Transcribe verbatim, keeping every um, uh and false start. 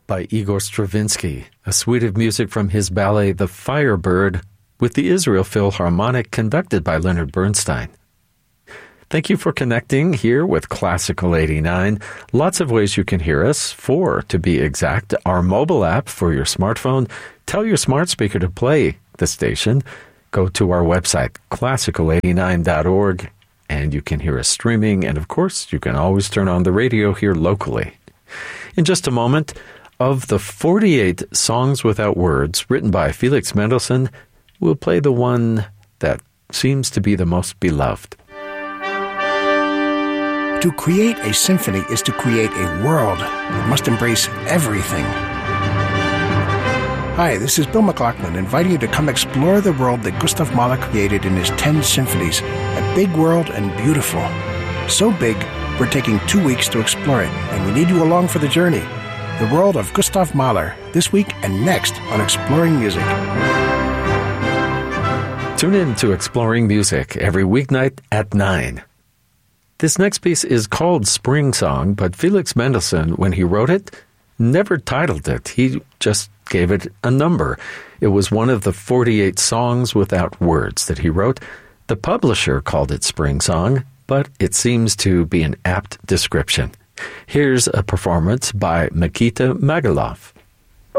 by Igor Stravinsky, a suite of music from his ballet The Firebird with the Israel Philharmonic conducted by Leonard Bernstein. Thank you for connecting here with Classical eighty-nine. Lots of ways you can hear us, four to be exact. Our mobile app for your smartphone. Tell your smart speaker to play the station. Go to our website, classical eighty-nine dot org, and you can hear us streaming. And of course, you can always turn on the radio here locally. In just a moment, of the forty-eight songs without words written by Felix Mendelssohn, we'll play the one that seems to be the most beloved. To create a symphony is to create a world that must embrace everything. Hi, this is Bill McLaughlin inviting you to come explore the world that Gustav Mahler created in his ten symphonies. A big world and beautiful. So big, we're taking two weeks to explore it, and we need you along for the journey. The world of Gustav Mahler, this week and next on Exploring Music. Tune in to Exploring Music every weeknight at nine. This next piece is called Spring Song, but Felix Mendelssohn, when he wrote it, never titled it. He just gave it a number. It was one of the forty-eight songs without words that he wrote. The publisher called it Spring Song, but it seems to be an apt description. Here's a performance by Mikita Magalov.